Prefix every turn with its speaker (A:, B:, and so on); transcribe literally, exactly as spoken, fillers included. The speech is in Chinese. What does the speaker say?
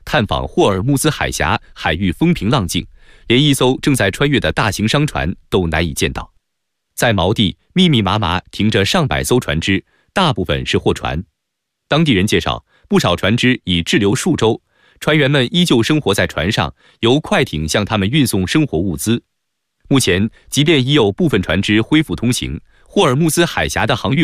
A: 探访霍尔木兹海峡，海域风平浪静，连一艘正在穿越的大型商船都难以见到。在锚地密密麻麻停着上百艘船只，大部分是货船。当地人介绍，不少船只已滞留数周，船员们依旧生活在船上，由快艇向他们运送生活物资。目前，即便已有部分船只恢复通行，霍尔木兹海峡的航运